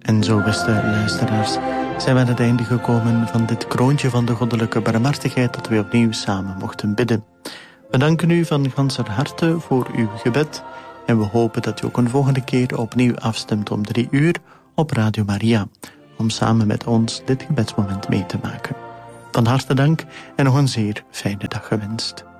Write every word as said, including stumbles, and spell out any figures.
En zo, beste luisteraars, zijn we aan het einde gekomen van dit kroontje van de goddelijke barmhartigheid dat we opnieuw samen mochten bidden. We danken u van ganser harte voor uw gebed en we hopen dat u ook een volgende keer opnieuw afstemt om drie uur op Radio Maria, om samen met ons dit gebedsmoment mee te maken. Van harte dank en nog een zeer fijne dag gewenst.